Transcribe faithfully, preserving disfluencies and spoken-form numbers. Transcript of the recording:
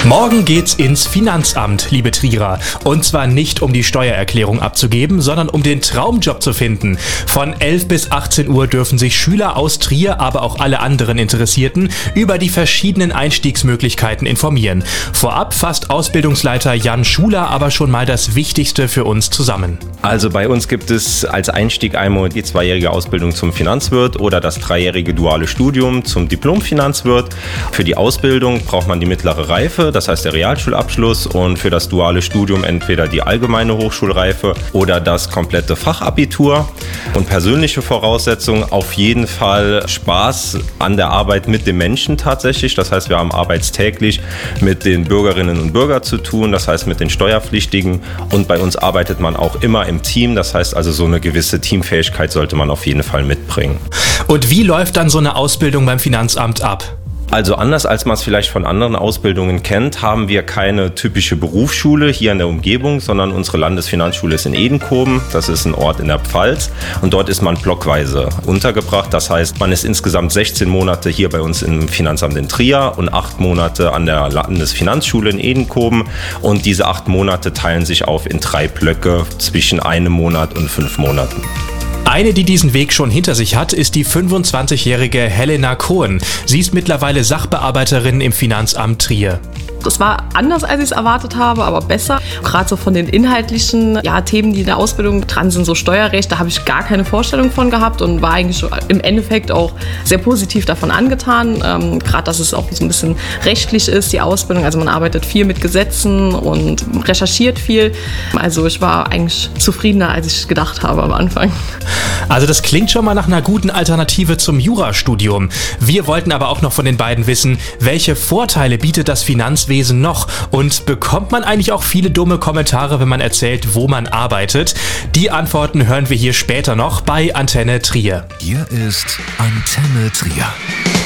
Morgen geht's ins Finanzamt, liebe Trierer. Und zwar nicht, um die Steuererklärung abzugeben, sondern um den Traumjob zu finden. Von elf bis achtzehn Uhr dürfen sich Schüler aus Trier, aber auch alle anderen Interessierten, über die verschiedenen Einstiegsmöglichkeiten informieren. Vorab fasst Ausbildungsleiter Jan Schuler aber schon mal das Wichtigste für uns zusammen. Also bei uns gibt es als Einstieg einmal die zweijährige Ausbildung zum Finanzwirt oder das dreijährige duale Studium zum Diplom-Finanzwirt. Für die Ausbildung braucht man die mittlere Reife, das heißt der Realschulabschluss, und für das duale Studium entweder die allgemeine Hochschulreife oder das komplette Fachabitur. Und persönliche Voraussetzungen auf jeden Fall Spaß an der Arbeit mit den Menschen tatsächlich. Das heißt, wir haben arbeitstäglich mit den Bürgerinnen und Bürgern zu tun, das heißt mit den Steuerpflichtigen, und bei uns arbeitet man auch immer im Team. Das heißt also, so eine gewisse Teamfähigkeit sollte man auf jeden Fall mitbringen. Und wie läuft dann so eine Ausbildung beim Finanzamt ab? Also anders als man es vielleicht von anderen Ausbildungen kennt, haben wir keine typische Berufsschule hier in der Umgebung, sondern unsere Landesfinanzschule ist in Edenkoben. Das ist ein Ort in der Pfalz, und dort ist man blockweise untergebracht. Das heißt, man ist insgesamt sechzehn Monate hier bei uns im Finanzamt in Trier und acht Monate an der Landesfinanzschule in Edenkoben, und diese acht Monate teilen sich auf in drei Blöcke zwischen einem Monat und fünf Monaten. Eine, die diesen Weg schon hinter sich hat, ist die fünfundzwanzigjährige Helena Cohen. Sie ist mittlerweile Sachbearbeiterin im Finanzamt Trier. Das war anders, als ich es erwartet habe, aber besser. Gerade so von den inhaltlichen ja, Themen, die in der Ausbildung dran sind, so Steuerrecht, da habe ich gar keine Vorstellung von gehabt und war eigentlich im Endeffekt auch sehr positiv davon angetan. Ähm, Gerade, dass es auch so ein bisschen rechtlich ist, die Ausbildung. Also man arbeitet viel mit Gesetzen und recherchiert viel. Also ich war eigentlich zufriedener, als ich gedacht habe am Anfang. Also das klingt schon mal nach einer guten Alternative zum Jurastudium. Wir wollten aber auch noch von den beiden wissen, welche Vorteile bietet das Finanzwesen noch, und bekommt man eigentlich auch viele dumme Kommentare, wenn man erzählt, wo man arbeitet? Die Antworten hören wir hier später noch bei Antenne Trier. Hier ist Antenne Trier.